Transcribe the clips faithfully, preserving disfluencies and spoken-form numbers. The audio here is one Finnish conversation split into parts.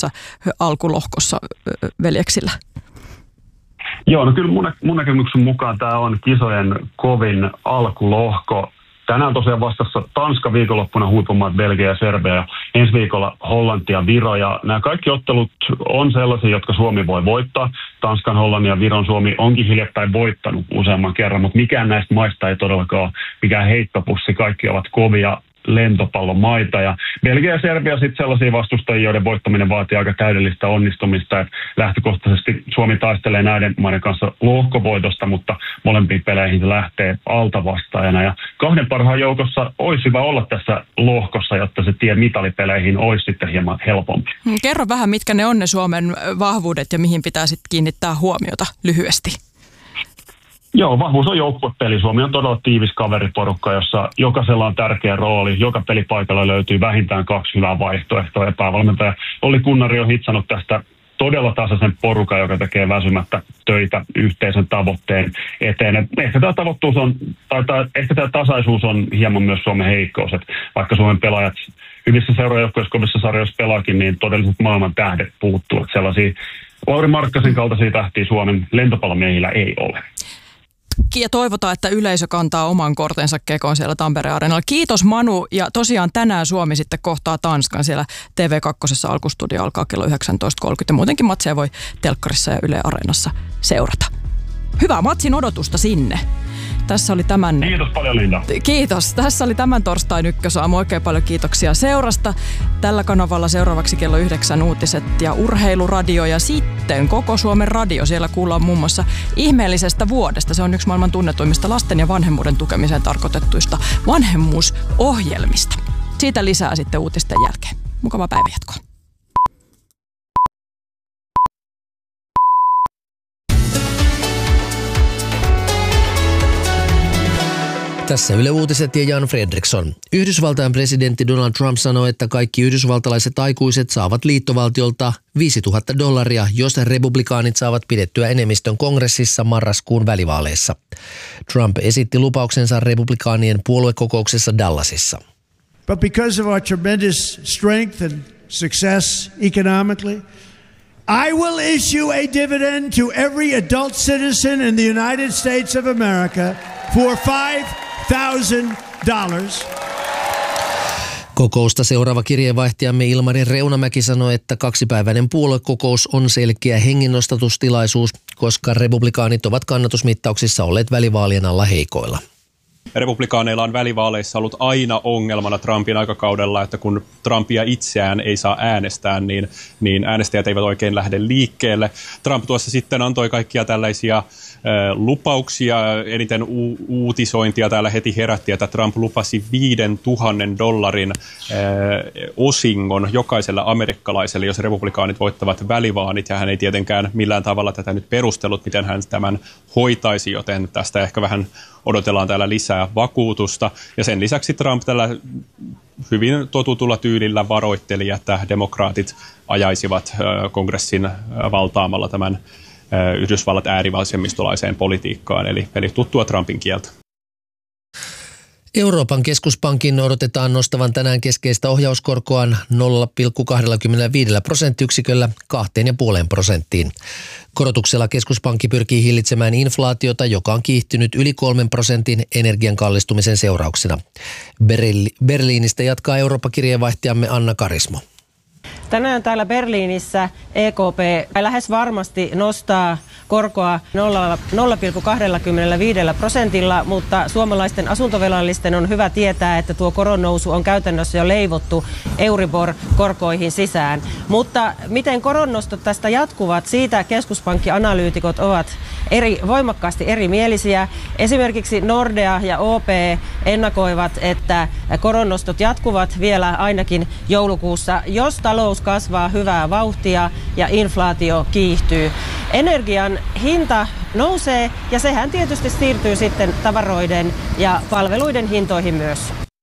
tässä alkulohkossa veljeksillä? Joo, no kyllä mun, mun näkemyksen mukaan tämä on kisojen kovin alkulohko. Tänään tosiaan vastassa Tanska, viikonloppuna huippumaat Belgia ja Serbia ja ensi viikolla Hollanti ja Viro. Ja nämä kaikki ottelut on sellaisia, jotka Suomi voi voittaa. Tanskan, Hollannin ja Viron Suomi onkin hiljattain voittanut useamman kerran, mutta mikään näistä maista ei todellakaan ole mikään heittopussi. Kaikki ovat kovia lentopallomaita ja Belgia ja Serbia sitten sellaisia vastustajia, joiden voittaminen vaatii aika täydellistä onnistumista. Et lähtökohtaisesti Suomi taistelee näiden maiden kanssa lohkovoitosta, mutta molempiin peleihin se lähtee altavastaajana. Ja kahden parhaan joukossa olisi hyvä olla tässä lohkossa, jotta se tie mitalipeleihin olisi sitten hieman helpompi. Kerro vähän, mitkä ne on ne Suomen vahvuudet ja mihin pitää sitten kiinnittää huomiota lyhyesti. Joo, vahvuus on joukkuepeli. Suomi on todella tiivis kaveriporukka, jossa jokaisella on tärkeä rooli. Joka pelipaikalla löytyy vähintään kaksi hyvää vaihtoehtoa. Ja päävalmentaja Olli Kunnari on hitsannut tästä todella tasaisen porukan, joka tekee väsymättä töitä yhteisen tavoitteen eteen. Et ehkä tämä tavoittuus on, tai, tai ehkä tämä tasaisuus on hieman myös Suomen heikkous. Et vaikka Suomen pelaajat hyvissä seuraajoukkueissa, kovissa sarjoissa pelaakin, niin todelliset maailman tähdet puuttuvat. Sellaisia Lauri Markkasen kaltaisia tähtiä Suomen lentopallomiehillä ei ole. Ja toivotaan, että yleisö kantaa oman kortensa kekoon siellä Tampereen areenalla. Kiitos Manu, ja tosiaan tänään Suomi sitten kohtaa Tanskan siellä T V kaksi alkustudio alkaa kello yhdeksäntoista kolmekymmentä. Muutenkin matseja voi telkkarissa ja Yle Areenassa seurata. Hyvää matsin odotusta sinne. Tässä oli tämän... Kiitos paljon, Linda. Kiitos. Tässä oli tämän torstain ykkösaamu. Oikein paljon kiitoksia seurasta. Tällä kanavalla seuraavaksi kello yhdeksän uutiset ja urheiluradio ja sitten Koko Suomen radio. Siellä kuullaan muun muassa ihmeellisestä vuodesta. Se on yksi maailman tunnetuimmista lasten ja vanhemmuuden tukemiseen tarkoitettuista vanhemmuusohjelmista. Siitä lisää sitten uutisten jälkeen. Mukavaa päivänjatkoa. Tässä Yle Uutiset ja Jan Fredriksson. Yhdysvaltain presidentti Donald Trump sanoi, että kaikki yhdysvaltalaiset aikuiset saavat liittovaltiolta viisituhatta dollaria, jos republikaanit saavat pidettyä enemmistön kongressissa marraskuun välivaaleissa. Trump esitti lupauksensa republikaanien puoluekokouksessa Dallasissa. But because of our tremendous strength and success economically, I will issue a dividend to every adult citizen in the United States of America for five thousand dollars. Kokousta seuraava kirjeenvaihtajamme Ilmari Reunamäki sanoi, että kaksipäiväinen puoluekokous on selkeä hengennostatustilaisuus, koska republikaanit ovat kannatusmittauksissa olleet välivaalien alla heikoilla. Republikaaneilla on välivaaleissa ollut aina ongelmana Trumpin aikakaudella, että kun Trumpia itseään ei saa äänestää, niin, niin äänestäjät eivät oikein lähde liikkeelle. Trump tuossa sitten antoi kaikkia tällaisia äh, lupauksia, eniten u- uutisointia täällä heti herätti, että Trump lupasi viiden tuhannen dollarin äh, osingon jokaiselle amerikkalaiselle, jos republikaanit voittavat välivaanit, ja hän ei tietenkään millään tavalla tätä nyt perustellut, miten hän tämän hoitaisi, joten tästä ehkä vähän odotellaan täällä lisää vakuutusta. Ja sen lisäksi Trump tällä hyvin totutulla tyylillä varoitteli, että demokraatit ajaisivat kongressin valtaamalla tämän Yhdysvallat äärivasemmistolaiseen politiikkaan, eli, eli tuttua Trumpin kieltä. Euroopan keskuspankin odotetaan nostavan tänään keskeistä ohjauskorkoaan nolla pilkku kaksikymmentäviisi prosenttiyksiköllä kahteen pilkku viisi prosenttiin. Korotuksella keskuspankki pyrkii hillitsemään inflaatiota, joka on kiihtynyt yli kolmen prosentin energian kallistumisen seurauksena. Berliinistä jatkaa Eurooppa-kirjeenvaihtajamme Anna Karismo. Tänään täällä Berliinissä E K P lähes varmasti nostaa korkoa nolla pilkku kaksikymmentäviisi prosentilla, mutta suomalaisten asuntovelallisten on hyvä tietää, että tuo koronnousu on käytännössä jo leivottu Euribor-korkoihin sisään. Mutta miten koronnostot tästä jatkuvat, siitä keskuspankkianalyytikot ovat eri, voimakkaasti erimielisiä. Esimerkiksi Nordea ja O P ennakoivat, että koronnostot jatkuvat vielä ainakin joulukuussa, jos talous kasvaa hyvää vauhtia ja inflaatio kiihtyy. Energian hinta nousee ja sehän tietysti siirtyy sitten tavaroiden ja palveluiden hintoihin myös.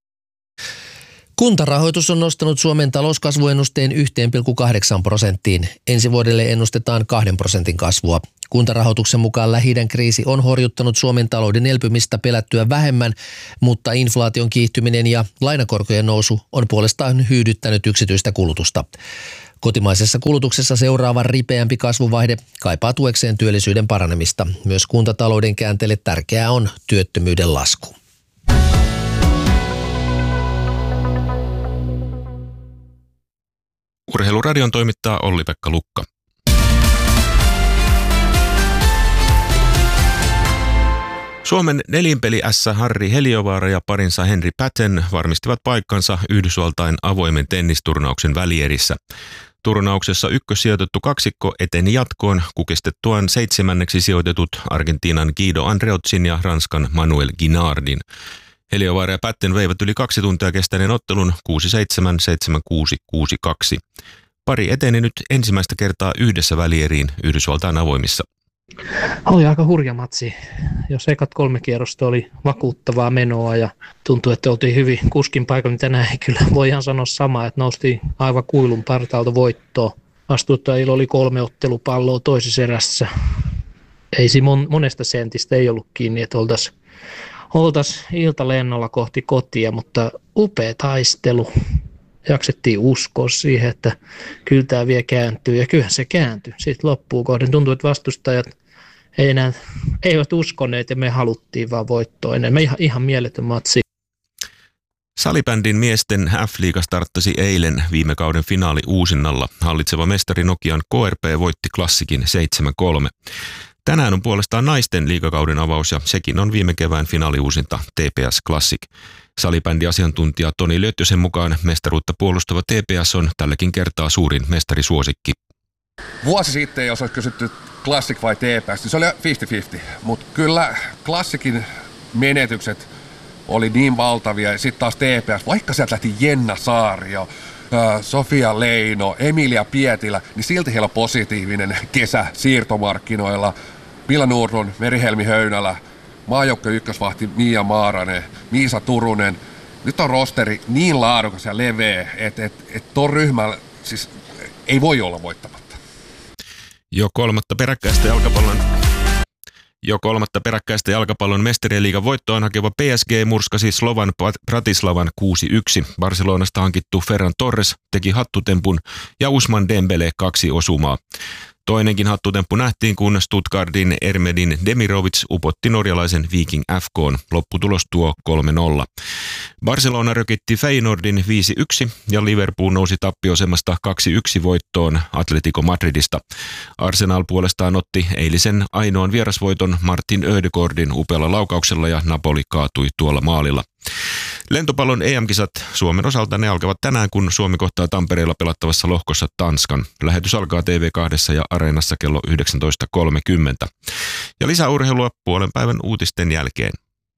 Kuntarahoitus on nostanut Suomen talouskasvuennusteen yhteen pilkku kahdeksaan prosenttiin. Ensi vuodelle ennustetaan kahden prosentin kasvua. Kuntarahoituksen mukaan Lähi-idän kriisi on horjuttanut Suomen talouden elpymistä pelättyä vähemmän, mutta inflaation kiihtyminen ja lainakorkojen nousu on puolestaan hyydyttänyt yksityistä kulutusta. Kotimaisessa kulutuksessa seuraava ripeämpi kasvuvaihde kaipaa tuekseen työllisyyden paranemista. Myös kuntatalouden käänteelle tärkeää on työttömyyden lasku. Urheiluradion toimittaa Olli-Pekka Lukka. Suomen nelinpeli-ässä Harri Heliövaara ja parinsa Henri Patten varmistivat paikkansa Yhdysvaltain avoimen tennisturnauksen välierissä. Turnauksessa ykkössijoitettu kaksikko eteni jatkoon kukistettuaan seitsemänneksi sijoitetut Argentiinan Guido Andreotzin ja Ranskan Manuel Guinardin. Heliövaara ja Patten veivät yli kaksi tuntia kestäneen ottelun kuusi seitsemän, seitsemän kuusi, kuusi kaksi. Pari eteni nyt ensimmäistä kertaa yhdessä välieriin Yhdysvaltain avoimissa. Oli aika hurja matsi. Jos ekat kolme kierrosta oli vakuuttavaa menoa ja tuntui, että oltiin hyvin kuskin paikalla, niin tänään ei kyllä voi ihan sanoa samaa, että noustiin aivan kuilun partaalta voittoon. Vastuuttajilla oli kolme ottelupalloa toisessa erässä. Ei siinä monesta sentistä ei ollut kiinni, että oltaisiin oltais iltalennolla kohti kotia, mutta upea taistelu. Jaksettiin uskoa siihen, että kyllä tämä vielä kääntyy, ja kyllähän se kääntyi. Sitten loppuun kohden tuntui, että vastustajat ei enää, eivät uskoneet, ja me haluttiin vaan voittoa enemmän. Ihan, ihan mieletön matsi. Salibändin miesten F-liiga starttasi eilen viime kauden finaali uusinnalla. Hallitseva mestari Nokian K R P voitti Klassikin seitsemän kolme. Tänään on puolestaan naisten liigakauden avaus, ja sekin on viime kevään finaaliuusinta T P S Classic. Salibändiasiantuntija Toni Löttösen mukaan mestaruutta puolustava T P S on tälläkin kertaa suurin mestarisuosikki. Vuosi sitten, jos olisi kysytty Classic vai T P S, niin se oli viisikymmentä viisikymmentä, mutta kyllä Classicin menetykset oli niin valtavia, ja sitten taas T P S, vaikka sieltä lähti Jenna Saario, Sofia Leino, Emilia Pietilä, niin silti heillä on positiivinen kesä siirtomarkkinoilla. Milla Nordlund, Meri-Helmi Höynälä, maajoukkojen ykkösvahti Mia Maaranen, Miisa Turunen. Nyt on rosteri niin laadukas ja leveä, että et, et ton ryhmällä siis ei voi olla voittamatta. Jo kolmatta peräkkäistä jalkapallon... Jo kolmatta peräkkäistä jalkapallon mestarien liigan voittoon hakeva P S G murskasi Slovan Bratislavan kuusi yksi. Barcelonasta hankittu Ferran Torres teki hattutempun ja Ousmane Dembele kaksi osumaa. Toinenkin hattutemppu nähtiin, kun Stuttgartin Ermedin Demirovic upotti norjalaisen Viking F K:n. Lopputulos tuo kolme nolla. Barcelona rökitti Feyenoordin viisi yksi ja Liverpool nousi tappiosemasta kaksi yksi voittoon Atletico Madridista. Arsenal puolestaan otti eilisen ainoan vierasvoiton Martin Ödegaardin upealla laukauksella ja Napoli kaatui tuolla maalilla. Lentopallon E M-kisat Suomen osalta ne alkavat tänään, kun Suomi kohtaa Tampereella pelattavassa lohkossa Tanskan. Lähetys alkaa T V kaksi ja Areenassa kello yhdeksäntoista kolmekymmentä. Ja lisäurheilua puolen päivän uutisten jälkeen.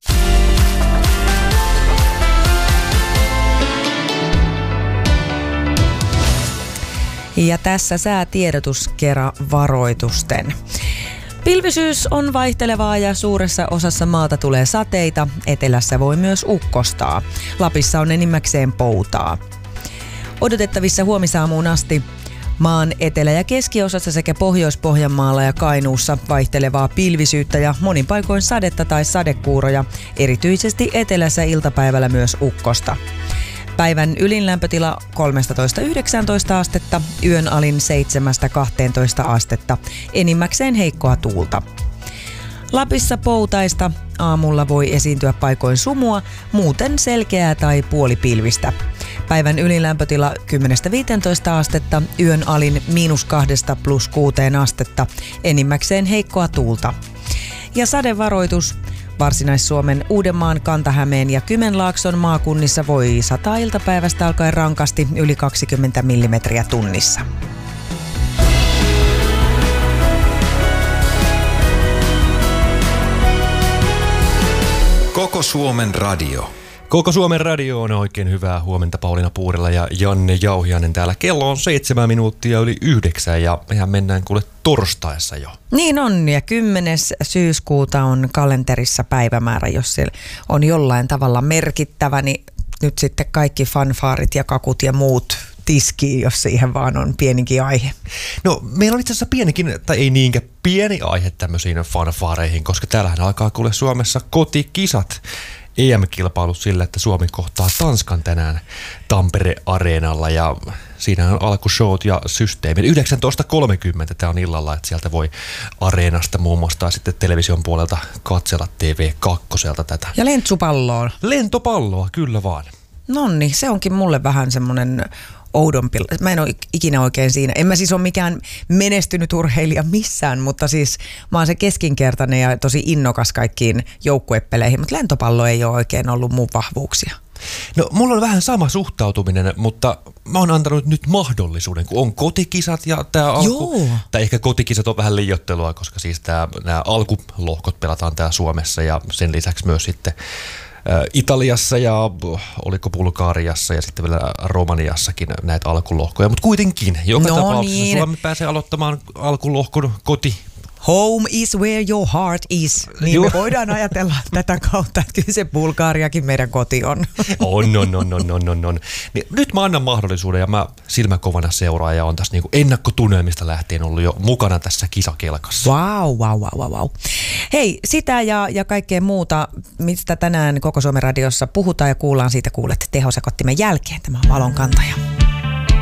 Ja tässä säätiedotus kera varoitusten. Pilvisyys on vaihtelevaa ja suuressa osassa maata tulee sateita. Etelässä voi myös ukkostaa. Lapissa on enimmäkseen poutaa. Odotettavissa huomisaamuun asti maan etelä- ja keskiosassa sekä Pohjois-Pohjanmaalla ja Kainuussa vaihtelevaa pilvisyyttä ja monin paikoin sadetta tai sadekuuroja. Erityisesti etelässä iltapäivällä myös ukkosta. Päivän ylin lämpötila kolmetoista yhdeksäntoista astetta, yön alin seitsemästä kahteentoista astetta, enimmäkseen heikkoa tuulta. Lapissa poutaista, aamulla voi esiintyä paikoin sumua, muuten selkeää tai puolipilvistä. Päivän ylin lämpötila kymmenestä viiteentoista astetta, yön alin miinus kahdesta plus kuuteen astetta, enimmäkseen heikkoa tuulta. Ja sadevaroitus. Varsinais-Suomen, Uudenmaan, Kanta-Hämeen ja Kymenlaakson maakunnissa voi sataa iltapäivästä alkaen rankasti yli kaksikymmentä millimetriä tunnissa. Koko Suomen radio. Koko Suomen radio on oikein hyvää huomenta. Pauliina Puurila ja Janne Jauhiainen täällä. Kello on seitsemän minuuttia yli yhdeksän ja mehän mennään kuule torstaissa jo. Niin on, ja kymmenes syyskuuta on kalenterissa päivämäärä, jos se on jollain tavalla merkittävä, niin nyt sitten kaikki fanfaarit ja kakut ja muut tiskiin, jos siihen vaan on pienikin aihe. No meillä on itse asiassa pienikin, tai ei niinkään pieni aihe tämmöisiin fanfaareihin, koska täällähän alkaa kuule Suomessa kotikisat. E M-kilpailut sillä, että Suomi kohtaa Tanskan tänään Tampere-areenalla ja siinä on alkushowt ja systeemi. yhdeksäntoista kolmekymmentä tämä on illalla, että sieltä voi Areenasta muun muassa tai sitten television puolelta katsella T V kaksi tätä. Ja lentsupalloon. Lentopalloa, kyllä vaan. Nonni, se onkin mulle vähän semmoinen oudompi. Mä en ole ikinä oikein siinä. En mä siis ole mikään menestynyt urheilija missään, mutta siis mä oon se keskinkertainen ja tosi innokas kaikkiin joukkuepeleihin, mutta lentopallo ei ole oikein ollut mun vahvuuksia. No mulla on vähän sama suhtautuminen, mutta mä oon antanut nyt mahdollisuuden, kun on kotikisat ja tää alku... Joo. Tai ehkä kotikisat on vähän liioittelua, koska siis tää, nämä alkulohkot pelataan täällä Suomessa ja sen lisäksi myös sitten Italiassa ja oliko Bulgariassa ja sitten vielä Romaniassakin näitä alkulohkoja, mutta kuitenkin joka no tapauksessa niin. Suomi pääsee aloittamaan alkulohkon koti. Home is where your heart is. Niin Juh. me voidaan ajatella tätä kautta, että kyllä se Bulgariakin meidän koti on. On, on, on, on, on, on, on. Niin nyt mä annan mahdollisuuden ja mä silmäkovana seuraan ja on tässä niinku ennakkotunnelmista lähtien ollut jo mukana tässä kisakelkassa. Vau, vau, vau, vau. Hei, sitä ja, ja kaikkea muuta, mistä tänään Koko Suomen radiossa puhutaan ja kuullaan, siitä kuulet tehosakottimen jälkeen. Tämä on Valonkantaja.